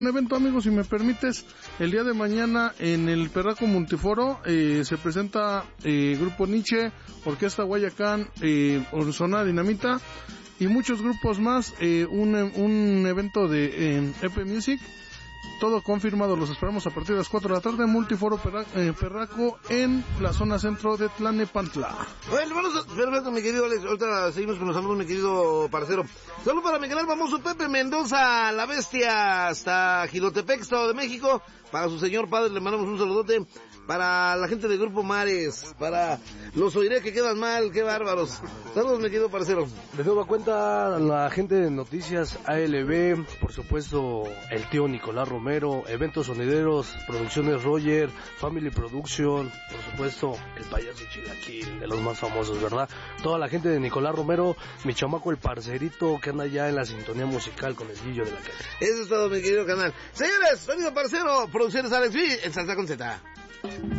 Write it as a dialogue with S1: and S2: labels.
S1: Un evento, amigos, si me permites, el día de mañana en el Perraco Multiforo se presenta Grupo Nietzsche, Orquesta Guayacán, Zona Dinamita y muchos grupos más, un evento de EP Music. Todo confirmado, los esperamos a partir de las 4 de la tarde, Multiforo Perraco en la zona centro de Tlalnepantla.
S2: Bueno, perfecto, mi querido Alex, ahorita seguimos con los saludos, mi querido parcero. Saludos para mi canal famoso Pepe Mendoza, la bestia, hasta Jilotepec, Estado de México. Para su señor padre le mandamos un saludote. Para la gente del Grupo Mares, para los oiré que quedan mal, qué bárbaros. Saludos, mi querido parcero.
S3: De nueva cuenta, la gente de Noticias ALB, por supuesto, el tío Nicolás Romero, Eventos Sonideros, Producciones Roger, Family Production, por supuesto, el payaso Chilaquil, de los más famosos, ¿verdad? Toda la gente de Nicolás Romero, mi chamaco el parcerito que anda ya en la sintonía musical con el Guillo de la Calle.
S2: Eso es todo, mi querido canal. Señores, sonido parcero, Producciones Alex V, en Salsa con Z.